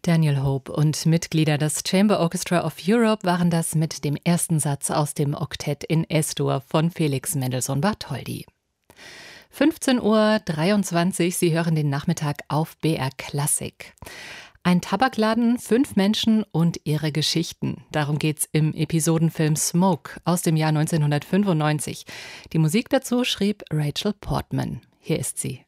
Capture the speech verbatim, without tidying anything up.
Daniel Hope und Mitglieder des Chamber Orchestra of Europe waren das mit dem ersten Satz aus dem Oktett in S-Dur von Felix Mendelssohn Bartholdy. fünfzehn Uhr dreiundzwanzig, Sie hören den Nachmittag auf B R Klassik. Ein Tabakladen, fünf Menschen und ihre Geschichten. Darum geht's im Episodenfilm Smoke aus dem Jahr neunzehnhundertfünfundneunzig. Die Musik dazu schrieb Rachel Portman. Hier ist sie.